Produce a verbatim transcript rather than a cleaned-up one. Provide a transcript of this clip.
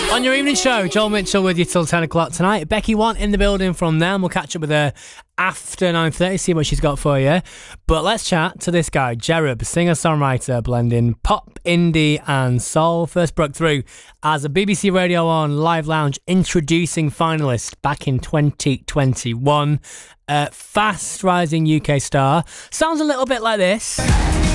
On your evening show, Joel Mitchell with you till ten o'clock tonight. Becky Want in the building from them. We'll catch up with her after nine thirty, see what she's got for you. But let's chat to this guy, Jerub, singer-songwriter, blending pop, indie and soul. First broke through as a B B C Radio one Live Lounge introducing finalist back in twenty twenty-one. Uh, fast rising U K star. Sounds a little bit like this.